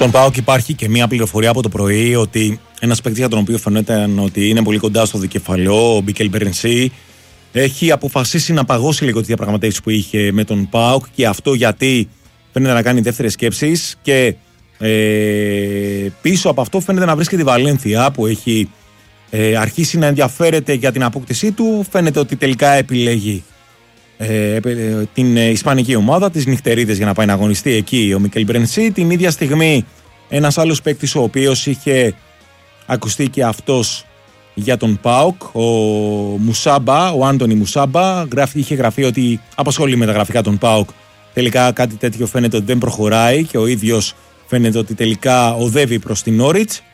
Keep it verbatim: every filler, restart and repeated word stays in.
Στον ΠΑΟΚ υπάρχει και μία πληροφορία από το πρωί ότι ένας παίκτης για τον οποίο φαίνεται ότι είναι πολύ κοντά στο δικεφαλό, ο Μπίκελ Μπερνσί, έχει αποφασίσει να παγώσει λίγο τις διαπραγματεύσεις που είχε με τον ΠΑΟΚ, και αυτό γιατί φαίνεται να κάνει δεύτερες σκέψεις, και ε, πίσω από αυτό φαίνεται να βρίσκεται η Βαλένθια που έχει ε, αρχίσει να ενδιαφέρεται για την απόκτησή του. Φαίνεται ότι τελικά επιλέγει ε, ε, την ισπανική ομάδα, τις νυχτερίδες, για να πάει να αγωνιστεί εκεί ο Μικέλ Μπερνσί. Την ίδια στιγμή ένας άλλος παίκτης ο οποίος είχε ακουστεί και αυτός για τον ΠΑΟΚ, ο Μουσάμπα, ο Άντονι Μουσάμπα, είχε γραφεί ότι απασχολεί με τα γραφικά των ΠΑΟΚ. Τελικά κάτι τέτοιο φαίνεται ότι δεν προχωράει και ο ίδιος φαίνεται ότι τελικά οδεύει προς την Νόριτς.